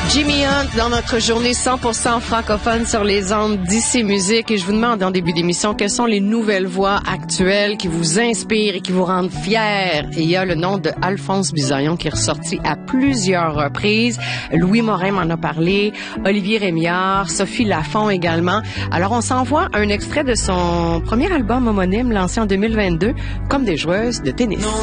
Jimmy Hunt dans notre journée 100% francophone sur les ondes d'ICI Musique. Et je vous demande en début d'émission quelles sont les nouvelles voix actuelles qui vous inspirent et qui vous rendent fiers. Et il y a le nom de Alphonse Bisaillon qui est ressorti à plusieurs reprises. Louis Morin m'en a parlé, Olivier Rémillard, Sophie Lafont également. Alors on s'envoie un extrait de son premier album homonyme lancé en 2022, Comme des joueuses de tennis.